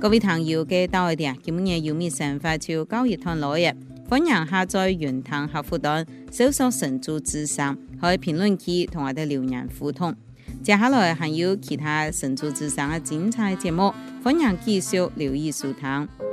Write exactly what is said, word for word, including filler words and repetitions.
各位朋友嘅到位點，今日有咩想法就交易團落嘅，歡迎下載雲塘客戶端，搜索神州之聲，可以評論區同我哋留言互動。接下來還有其他神州之聲嘅精彩節目，歡迎繼續留意收聽。